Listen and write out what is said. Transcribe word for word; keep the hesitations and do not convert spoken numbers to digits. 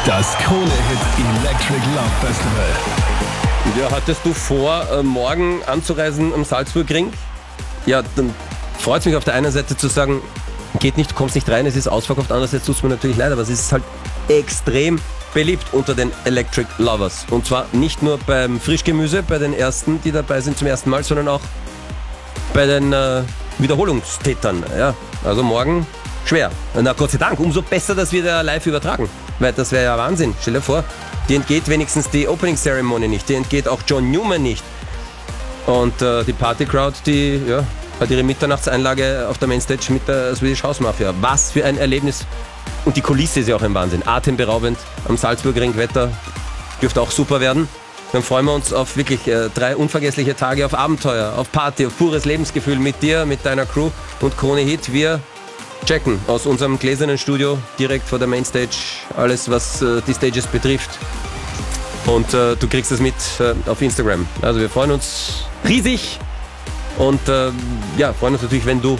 Das Krone-Hit Electric Love Festival. Ja, hattest du vor, äh, morgen anzureisen am Salzburgring? Ja, dann freut es mich auf der einen Seite zu sagen, geht nicht, du kommst nicht rein, es ist ausverkauft. Andererseits tut es mir natürlich leid, aber es ist halt extrem beliebt unter den Electric Lovers. Und zwar nicht nur beim Frischgemüse, bei den ersten, die dabei sind zum ersten Mal, sondern auch bei den äh, Wiederholungstätern. Ja, also morgen schwer. Na Gott sei Dank, umso besser, dass wir da live übertragen. Weil das wäre ja Wahnsinn. Stell dir vor, die entgeht wenigstens die Opening Ceremony nicht, die entgeht auch John Newman nicht. Und äh, die Party-Crowd, die ja, hat ihre Mitternachtseinlage auf der Mainstage mit der Swedish House Mafia. Was für ein Erlebnis. Und die Kulisse ist ja auch ein Wahnsinn. Atemberaubend am Salzburgring, Wetter dürfte auch super werden. Dann freuen wir uns auf wirklich äh, drei unvergessliche Tage, auf Abenteuer, auf Party, auf pures Lebensgefühl mit dir, mit deiner Crew und Krone Hit. Wir checken aus unserem gläsernen Studio direkt vor der Mainstage alles, was äh, die Stages betrifft. Und äh, du kriegst es mit äh, auf Instagram. Also wir freuen uns riesig und äh, ja, freuen uns natürlich, wenn du